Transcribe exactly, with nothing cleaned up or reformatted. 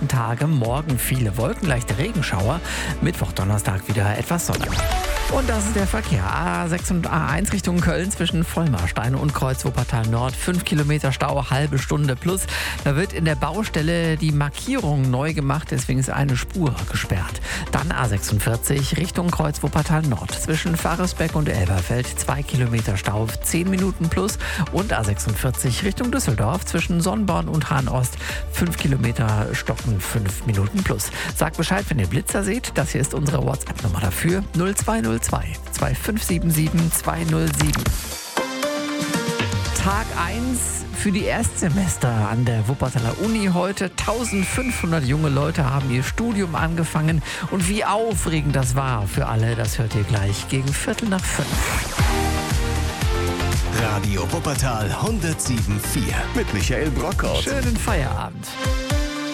nächsten Tage. Morgen viele Wolken, leichte Regenschauer. Mittwoch, Donnerstag wieder etwas Sonne. Und das ist der Verkehr. A sechs und A eins Richtung Köln zwischen Vollmarstein und Kreuz Wuppertal Nord. fünf Kilometer Stau, halbe Stunde plus. Da wird in der Baustelle die Markierung neu gemacht, deswegen ist eine Spur gesperrt. Dann A sechsundvierzig Richtung Kreuz Wuppertal Nord. Zwischen Faresbeck und Elberfeld zwei Kilometer Stau, zehn Minuten plus. Und A sechsundvierzig Richtung Düsseldorf zwischen Sonnborn und Hahn Ost. fünf Kilometer stocken, fünf Minuten plus. Sagt Bescheid, wenn ihr Blitzer seht. Das hier ist unsere WhatsApp-Nummer dafür. null zwei null zwei zwei fünf sieben sieben zwei null sieben. Tag eins für die Erstsemester an der Wuppertaler Uni heute. eintausendfünfhundert junge Leute haben ihr Studium angefangen. Und wie aufregend das war für alle, das hört ihr gleich gegen Viertel nach fünf. Radio Wuppertal hundertsieben Komma vier mit Michael Brockhaus. Schönen Feierabend.